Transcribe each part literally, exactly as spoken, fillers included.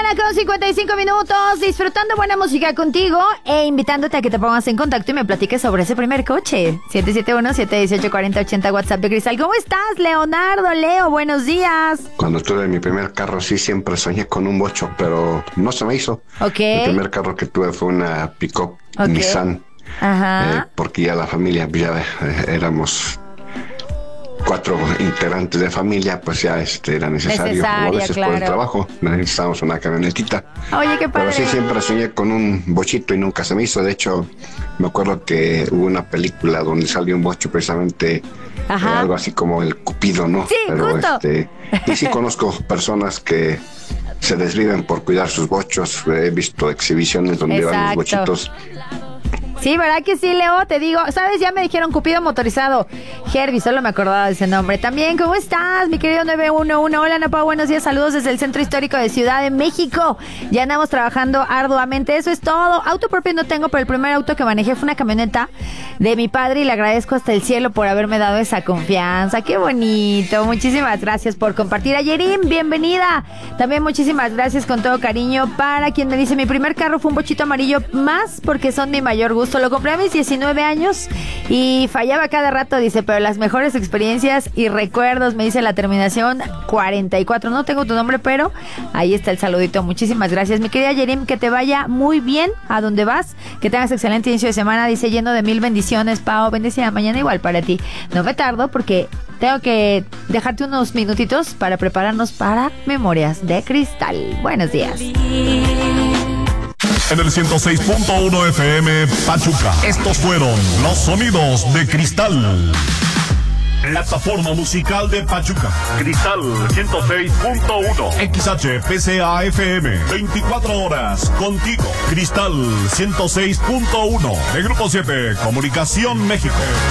mañana con cincuenta y cinco minutos, disfrutando buena música contigo e invitándote a que te pongas en contacto y me platiques sobre ese primer coche. siete siete uno, siete uno ocho, cuatro cero ocho cero, WhatsApp de Cristal. ¿Cómo estás, Leonardo? Leo, buenos días. Cuando tuve mi primer carro, sí, siempre soñé con un bocho, pero no se me hizo. Ok. El primer carro que tuve fue una pick-up Okay. Nissan. Ajá. Eh, porque ya la familia, ya eh, éramos cuatro integrantes de familia, pues ya este era necesario, Necesaria, a veces claro. por el trabajo, necesitábamos una camionetita. Oye, qué padre. Pero sí, siempre soñé con un bochito y nunca se me hizo. De hecho, me acuerdo que hubo una película donde salió un bocho precisamente, Ajá. eh, algo así como el Cupido, ¿no? Sí, Pero justo. este, y sí conozco personas que se desviven por cuidar sus bochos. He visto exhibiciones donde van los Exacto. bochitos. Sí, ¿verdad que sí, Leo? Te digo, ¿sabes? Ya me dijeron Cupido motorizado. Herbie, solo me acordaba de ese nombre. También, ¿cómo estás, mi querido nueve uno uno? Hola, Napa, buenos días, saludos desde el Centro Histórico de Ciudad de México. Ya andamos trabajando arduamente, eso es todo. Auto propio no tengo, pero el primer auto que manejé fue una camioneta de mi padre y le agradezco hasta el cielo por haberme dado esa confianza. ¡Qué bonito! Muchísimas gracias por compartir. Ayerim, bienvenida. También muchísimas gracias con todo cariño para quien me dice, mi primer carro fue un bochito amarillo, más porque son mi mayor gusto. Lo compré a mis diecinueve años y fallaba cada rato, dice, pero las mejores experiencias y recuerdos, me dice la terminación cuarenta y cuatro. No tengo tu nombre, pero ahí está el saludito. Muchísimas gracias, mi querida Yerim, que te vaya muy bien a donde vas, que tengas excelente inicio de semana, dice, lleno de mil bendiciones, Pao, bendecida mañana igual para ti. No me tardo porque tengo que dejarte unos minutitos para prepararnos para Memorias de Cristal. Buenos días. En el ciento seis punto uno F M Pachuca. Estos fueron los sonidos de Cristal. Plataforma musical de Pachuca. Cristal ciento seis punto uno. X H P C A F M. veinticuatro horas contigo. Cristal ciento seis punto uno. De Grupo siete. Comunicación México.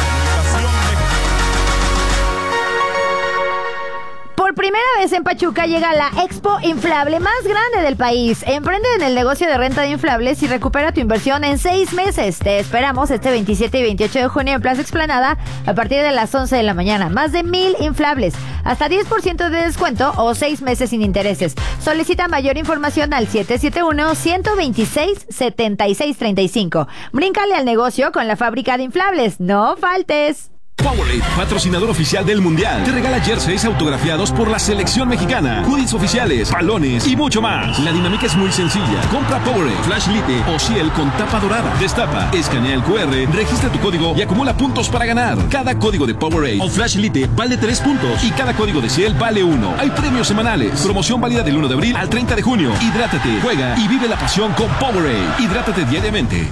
Por primera vez en Pachuca llega la Expo Inflable más grande del país. Emprende en el negocio de renta de inflables y recupera tu inversión en seis meses. Te esperamos este veintisiete y veintiocho de junio en Plaza Explanada a partir de las once de la mañana. Más de mil inflables, hasta diez por ciento de descuento o seis meses sin intereses. Solicita mayor información al siete siete uno, uno dos seis, siete seis tres cinco. Bríncale al negocio con la fábrica de inflables. ¡No faltes! Powerade, patrocinador oficial del Mundial, te regala jerseys autografiados por la selección mexicana, hoodies oficiales, balones y mucho más. La dinámica es muy sencilla. Compra Powerade, Flash Lite o Ciel con tapa dorada. Destapa, escanea el cu erre, registra tu código y acumula puntos para ganar. Cada código de Powerade o Flash Lite vale tres puntos y cada código de Ciel vale uno. Hay premios semanales. Promoción válida del uno de abril al treinta de junio. Hidrátate, juega y vive la pasión con Powerade. Hidrátate diariamente.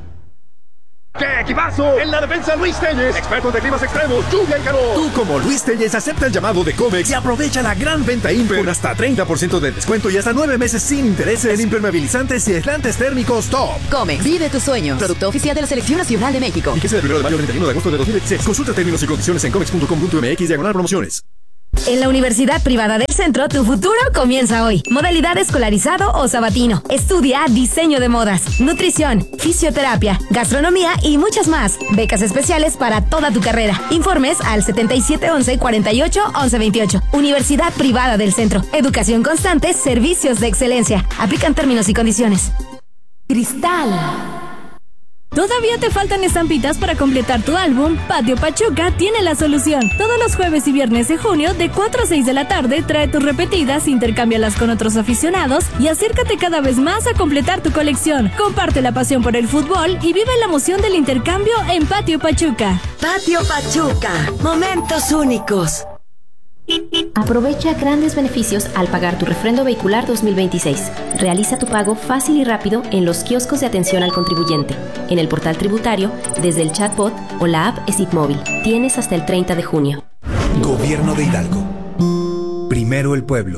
¡Qué equipazo! En la defensa, Luis Telles, expertos de climas extremos, lluvia y calor. Tú, como Luis Telles, acepta el llamado de Comex y aprovecha la gran venta Imper con hasta treinta por ciento de descuento y hasta nueve meses sin intereses en impermeabilizantes y aislantes térmicos top. Comex, vive tus sueños. Producto oficial de la Selección Nacional de México. Vigencia del primero de mayo al treinta y uno de agosto de dos mil veintiséis. Consulta términos y condiciones en comex punto com punto m x diagonal promociones. En la Universidad Privada del Centro, tu futuro comienza hoy. Modalidad escolarizado o sabatino. Estudia diseño de modas, nutrición, fisioterapia, gastronomía y muchas más. Becas especiales para toda tu carrera. Informes al setenta y siete once, cuarenta y ocho, once veintiocho. Universidad Privada del Centro. Educación constante, servicios de excelencia. Aplican términos y condiciones. Cristal. ¿Todavía te faltan estampitas para completar tu álbum? Patio Pachuca tiene la solución. Todos los jueves y viernes de junio, de cuatro a seis de la tarde, trae tus repetidas, intercámbialas con otros aficionados y acércate cada vez más a completar tu colección. Comparte la pasión por el fútbol y vive la emoción del intercambio en Patio Pachuca. Patio Pachuca, momentos únicos. Aprovecha grandes beneficios al pagar tu refrendo vehicular dos mil veintiséis. Realiza tu pago fácil y rápido en los kioscos de atención al contribuyente, en el portal tributario, desde el chatbot o la app ESIT Móvil. Tienes hasta el treinta de junio. Gobierno de Hidalgo. Primero el pueblo.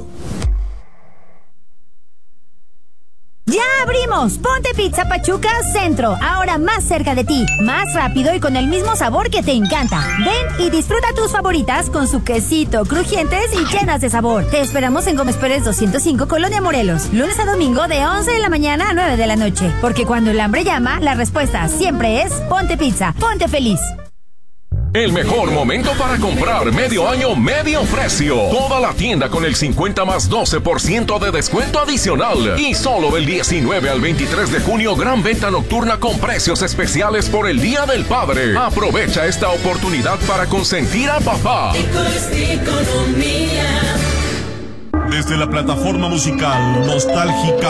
¡Ya abrimos! Ponte Pizza Pachuca Centro, ahora más cerca de ti, más rápido y con el mismo sabor que te encanta. Ven y disfruta tus favoritas con su quesito, crujientes y llenas de sabor. Te esperamos en Gómez Pérez doscientos cinco, Colonia Morelos, lunes a domingo de once de la mañana a nueve de la noche. Porque cuando el hambre llama, la respuesta siempre es Ponte Pizza, ponte feliz. El mejor momento para comprar medio año, medio precio. Toda la tienda con el cincuenta más doce por ciento de descuento adicional. Y solo del diecinueve al veintitrés de junio, gran venta nocturna con precios especiales por el Día del Padre. Aprovecha esta oportunidad para consentir a papá. Desde la plataforma musical Nostálgica